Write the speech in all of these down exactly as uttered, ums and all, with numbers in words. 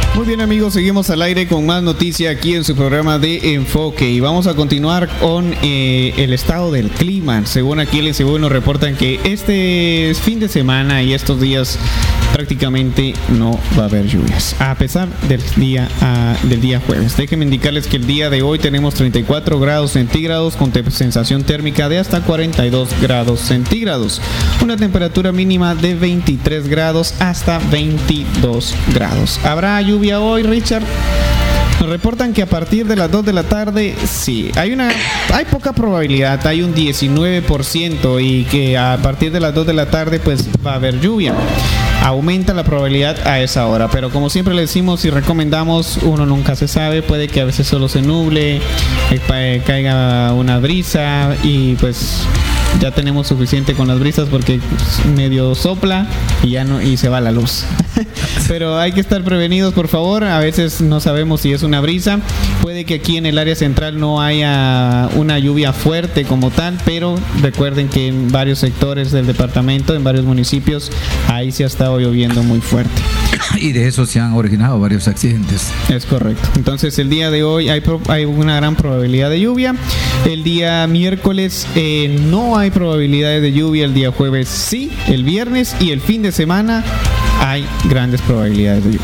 Muy bien, amigos, seguimos al aire con más noticia aquí en su programa de Enfoque y vamos a continuar con eh, el estado del clima. Según aquí el Inseguro nos reportan que este fin de semana y estos días prácticamente no va a haber lluvias, a pesar del día uh, del día jueves. Déjenme indicarles que el día de hoy tenemos treinta y cuatro grados centígrados con te- sensación térmica de hasta cuarenta y dos grados centígrados, una temperatura mínima de veintitrés grados hasta veintidós grados. ¿Habrá lluvia hoy, Richard? Nos reportan que a partir de las dos de la tarde, sí, hay una hay poca probabilidad, hay un diecinueve por ciento, y que a partir de las dos de la tarde pues va a haber lluvia. Aumenta la probabilidad a esa hora, pero como siempre le decimos y recomendamos, uno nunca se sabe, puede que a veces solo se nuble, eh, caiga una brisa y pues ya tenemos suficiente con las brisas porque medio sopla y ya no y se va la luz. Pero hay que estar prevenidos, por favor. A veces no sabemos si es una brisa. Puede que aquí en el área central no haya una lluvia fuerte como tal, pero recuerden que en varios sectores del departamento, en varios municipios, ahí se ha estado lloviendo muy fuerte. Y de eso se han originado varios accidentes. Es correcto. Entonces el día de hoy hay, pro- hay una gran probabilidad de lluvia. El día miércoles eh, no hay probabilidades de lluvia. El día jueves sí. El viernes y el fin de semana hay grandes probabilidades de lluvia.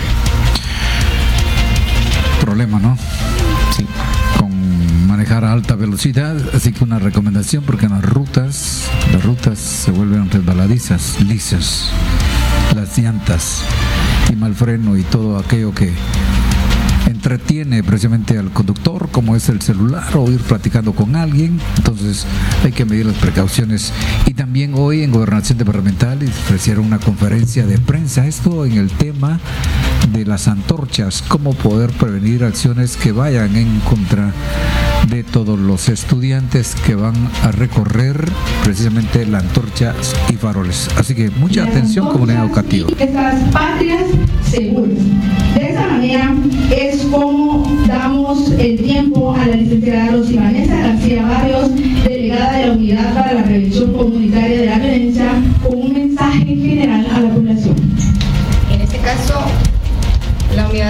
Problema, ¿no? Sí. Con manejar a alta velocidad, así que una recomendación, porque en las rutas, las rutas se vuelven resbaladizas, lisas, las llantas y mal freno y todo aquello que entretiene precisamente al conductor, como es el celular o ir platicando con alguien. Entonces hay que medir las precauciones. Y también hoy en Gobernación Departamental ofrecieron una conferencia de prensa, esto en el tema de las antorchas, cómo poder prevenir acciones que vayan en contra de todos los estudiantes que van a recorrer precisamente las antorchas y faroles. Así que mucha atención, comunidad educativa. Estas patrias seguras. De esa manera es como damos el tiempo a la licenciada Rosy Vanessa García Barrios, delegada de la Unidad para la Prevención Comunitaria de la Violencia, con un mensaje general a la población. En este caso, la unidad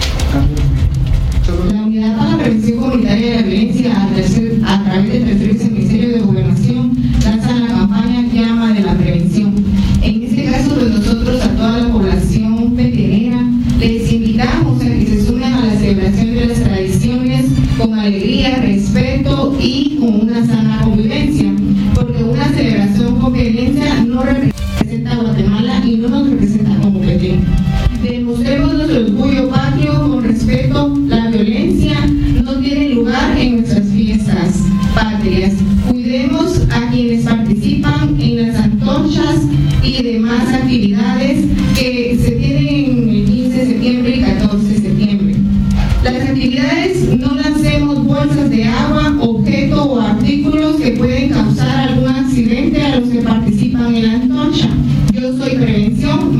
La Unidad para la Prevención Comunitaria de la Violencia, a, tercer, a través del tercer Ministerio de Gobernación, lanza la campaña Llama de la Prevención. En este caso, pues nosotros a toda la población petenera les invitamos a que se sumen a la celebración de las tradiciones con alegría, respeto y con una sana convivencia, porque una celebración con violencia no representa a Guatemala y no nos representa como Petén. Demostremos nuestro orgullo patrio con respeto. La violencia no tiene lugar en nuestras fiestas patrias. Cuidemos a quienes participan en las antorchas y demás actividades que se tienen el quince de septiembre y catorce de septiembre. Las actividades, no lancemos bolsas de agua, objetos o artículos que pueden causar algún accidente a los que participan en la antorcha. Yo soy prevención